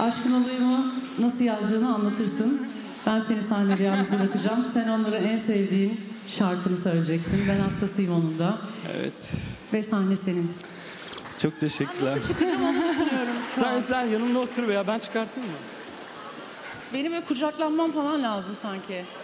Aşkın Olayım'ı nasıl yazdığını anlatırsın. Ben seni sahnede yalnız bırakacağım. Sen onlara en sevdiğin şarkını söyleyeceksin. Ben hastasıyım onun da. Evet. Ve sahne senin. Çok teşekkürler. Nasıl çıkacağım onu düşünüyorum. Sen yanımda otur veya ben çıkartayım mı? Benim böyle kucaklanmam falan lazım sanki.